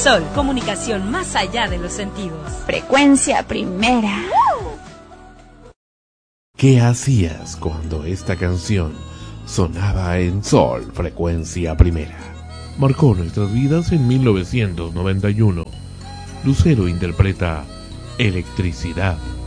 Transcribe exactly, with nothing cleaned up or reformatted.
Sol, comunicación más allá de los sentidos. Frecuencia Primera. ¿Qué hacías cuando esta canción sonaba en Sol, Frecuencia Primera? Marcó nuestras vidas en mil novecientos noventa y uno. Lucero interpreta Electricidad.